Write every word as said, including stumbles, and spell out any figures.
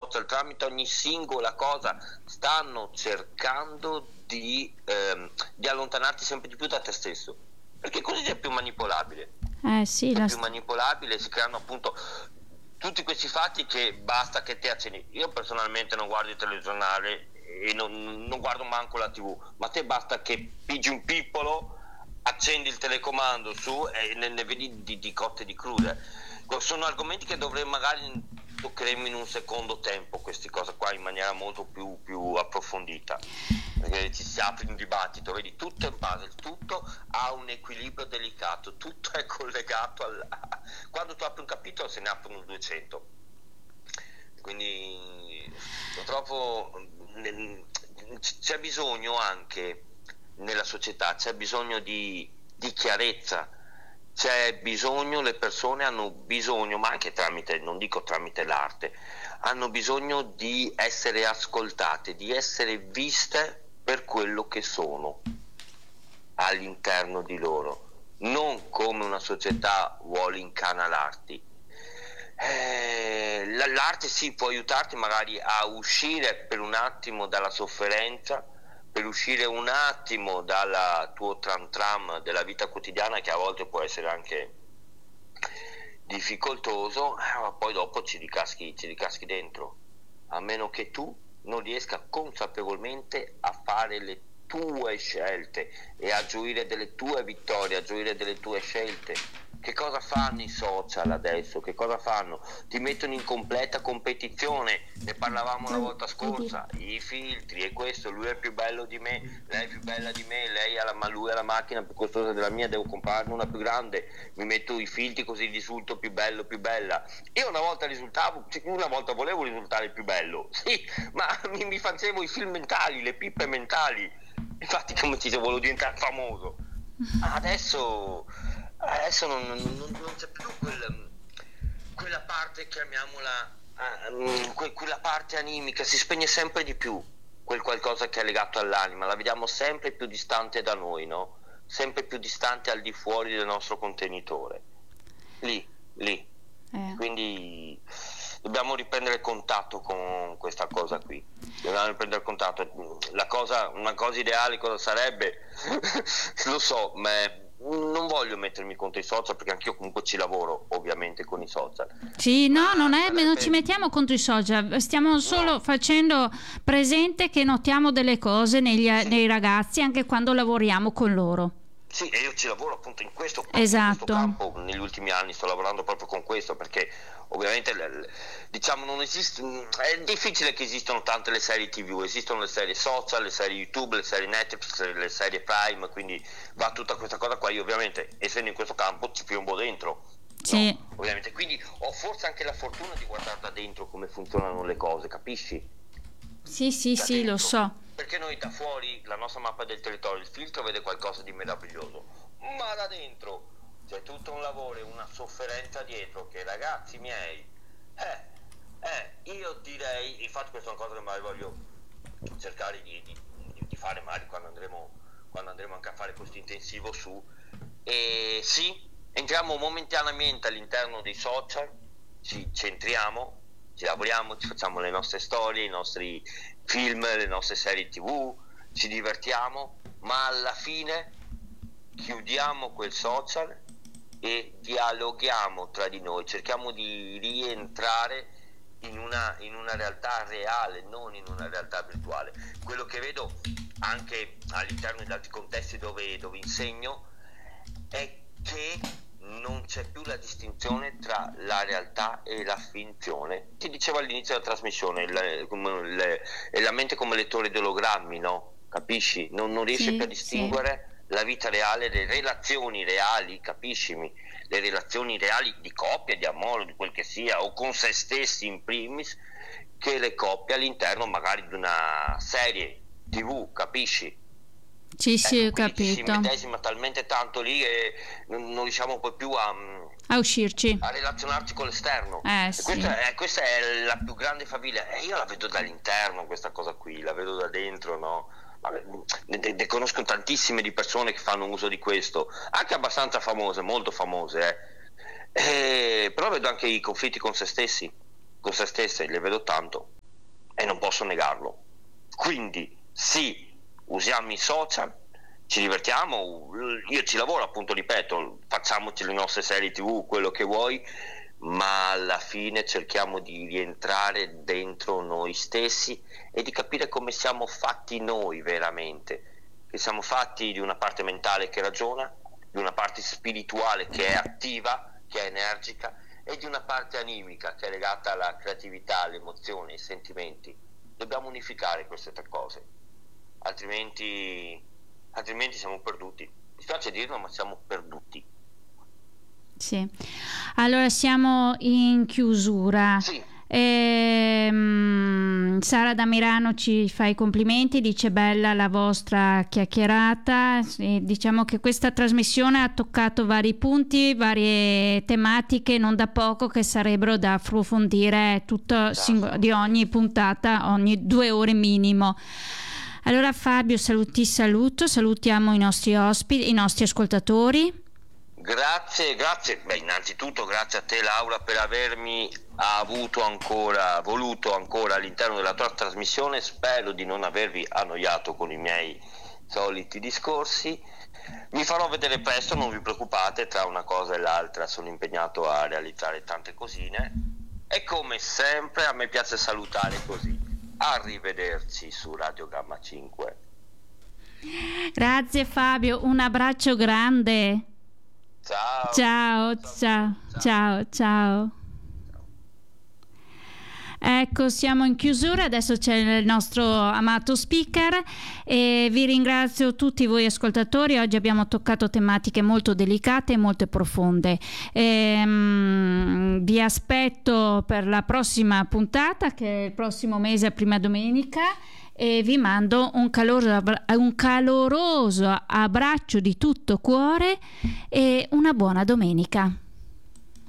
social, tramite ogni singola cosa, stanno cercando di, ehm, di allontanarti sempre di più da te stesso, perché così sei più manipolabile. Eh sì, Sei la... più manipolabile, si creano appunto tutti questi fatti che basta che te accendi. Io personalmente non guardo il telegiornale e non, non guardo manco la tivù, ma te basta che pigi un pippolo, accendi il telecomando su e ne, ne vedi di, di cotte e di crude. Sono argomenti che dovrei magari toccheremo in un secondo tempo, queste cose qua, in maniera molto più, più approfondita, perché ci si apre un dibattito, vedi, tutto è base, tutto ha un equilibrio delicato, tutto è collegato al... quando tu apri un capitolo se ne aprono duecento, quindi purtroppo c'è bisogno anche nella società, c'è bisogno di, di chiarezza, c'è bisogno, le persone hanno bisogno, ma anche tramite, non dico tramite l'arte, hanno bisogno di essere ascoltate, di essere viste per quello che sono all'interno di loro, non come una società vuole incanalarti. Eh, l'arte sì può aiutarti magari a uscire per un attimo dalla sofferenza, per uscire un attimo dal tuo tram tram della vita quotidiana, che a volte può essere anche difficoltoso, eh, ma poi dopo ci ricaschi, ci ricaschi dentro, a meno che tu non riesca consapevolmente a fare le tue scelte e a gioire delle tue vittorie, a gioire delle tue scelte. Che cosa fanno i social adesso? Che cosa fanno? Ti mettono in completa competizione, ne parlavamo la volta scorsa, i filtri e questo, lui è più bello di me, lei è più bella di me, lei ha la, ma lui ha la macchina più costosa della mia, devo comprarne una più grande, mi metto i filtri così risulto più bello, più bella. Io una volta risultavo, una volta volevo risultare più bello, sì, ma mi, mi facevo i film mentali, le pippe mentali, infatti come ti dicevo, volevo diventare famoso. Adesso... Adesso non, non, non c'è più quel, quella parte, chiamiamola, uh, que, quella parte animica, si spegne sempre di più quel qualcosa che è legato all'anima, la vediamo sempre più distante da noi, no? Sempre più distante al di fuori del nostro contenitore. Lì, lì. Eh. Quindi dobbiamo riprendere contatto con questa cosa qui. Dobbiamo riprendere contatto. La cosa, una cosa ideale cosa sarebbe? Lo so, ma non voglio mettermi contro i social, perché anch'io comunque ci lavoro ovviamente con i social. Sì, no, non è, sarebbe... non ci mettiamo contro i social, stiamo solo no. facendo presente che notiamo delle cose negli, sì. nei ragazzi anche quando lavoriamo con loro. Sì, e io ci lavoro appunto in questo, esatto. in questo campo, negli ultimi anni sto lavorando proprio con questo, perché ovviamente diciamo non esiste, è difficile che esistano tante le serie tivù, esistono le serie social, le serie YouTube, le serie Netflix, le serie Prime, quindi va tutta questa cosa qua. Io ovviamente, essendo in questo campo, ci piombo dentro, sì. no? Ovviamente, quindi ho forse anche la fortuna di guardare da dentro come funzionano le cose, capisci? Sì, sì, da sì, dentro. lo so. Perché noi da fuori, la nostra mappa del territorio, il filtro vede qualcosa di meraviglioso, ma da dentro c'è tutto un lavoro e una sofferenza dietro che, ragazzi miei, eh, eh, io direi, infatti questa è una cosa che magari voglio cercare di, di, di fare magari quando andremo, quando andremo anche a fare questo intensivo su, e sì, entriamo momentaneamente all'interno dei social, ci centriamo, ci lavoriamo, ci facciamo le nostre storie, i nostri film, le nostre serie tivù, ci divertiamo, ma alla fine chiudiamo quel social e dialoghiamo tra di noi, cerchiamo di rientrare in una, in una realtà reale, non in una realtà virtuale. Quello che vedo anche all'interno di altri contesti dove, dove insegno è che non c'è più la distinzione tra la realtà e la finzione. Ti dicevo all'inizio della trasmissione, le, le, è la mente come lettore di ologrammi, no? Capisci? Non, non riesce sì, più a distinguere sì. la vita reale, le relazioni reali, capiscimi? Le relazioni reali di coppia, di amore, di quel che sia, o con se stessi in primis, che le coppie all'interno magari di una serie tivù, capisci? Sì, sì, ecco, ho capito. Ci si medesima talmente tanto lì che non, non riusciamo poi più a, a uscirci, a relazionarci con l'esterno. Eh, e sì. questa, è, questa è la più grande favilla. E io la vedo dall'interno questa cosa qui, la vedo da dentro, no? Ne, ne conosco tantissime di persone che fanno uso di questo, anche abbastanza famose, molto famose, eh. E, però vedo anche i conflitti con se stessi, con se stesse, li vedo tanto. e non posso negarlo. Quindi sì, usiamo i social, ci divertiamo, io ci lavoro, appunto, ripeto, facciamoci le nostre serie tv, quello che vuoi, ma alla fine cerchiamo di rientrare dentro noi stessi e di capire come siamo fatti noi veramente, che siamo fatti di una parte mentale che ragiona, di una parte spirituale che è attiva, che è energica, e di una parte animica che è legata alla creatività, alle emozioni, ai sentimenti. Dobbiamo unificare queste tre cose, altrimenti, altrimenti siamo perduti. Mi spiace dirlo, ma siamo perduti. Sì. Allora siamo in chiusura. Sì. Ehm, Sara da Milano ci fa i complimenti, dice bella la vostra chiacchierata. E diciamo che questa trasmissione ha toccato vari punti, varie tematiche, non da poco, che sarebbero da approfondire tutto sing- di ogni puntata, ogni due ore minimo. Allora Fabio, saluti, saluto, salutiamo i nostri ospiti, i nostri ascoltatori. Grazie, grazie. Beh, innanzitutto grazie a te, Laura, per avermi avuto ancora, voluto ancora all'interno della tua trasmissione. Spero di non avervi annoiato con i miei soliti discorsi. Mi farò vedere presto, non vi preoccupate, tra una cosa e l'altra sono impegnato a realizzare tante cosine. E come sempre a me piace salutare così. Arrivederci su Radio Gamma cinque. Grazie Fabio, un abbraccio grande. Ciao. Ciao, ciao, ciao, ciao. Ecco, siamo in chiusura, adesso c'è il nostro amato speaker e vi ringrazio tutti voi ascoltatori. Oggi abbiamo toccato tematiche molto delicate e molto profonde. Ehm, vi aspetto per la prossima puntata, che è il prossimo mese, prima domenica, e vi mando un caloroso, un caloroso abbraccio di tutto cuore e una buona domenica.